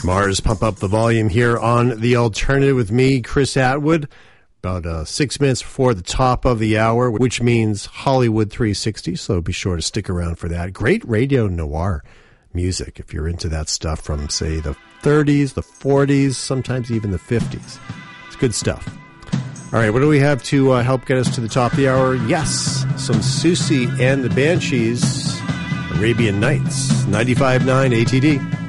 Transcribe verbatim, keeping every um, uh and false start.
Mars, pump up the volume here on The Alternative with me, Chris Atwood. About uh, six minutes before the top of the hour, which means Hollywood three sixty, so be sure to stick around for that. Great radio noir music, if you're into that stuff from, say, the thirties, the forties, sometimes even the fifties. It's good stuff. All right, what do we have to uh, help get us to the top of the hour? Yes, some Susie and the Banshees, Arabian Nights, ninety-five point nine A T D.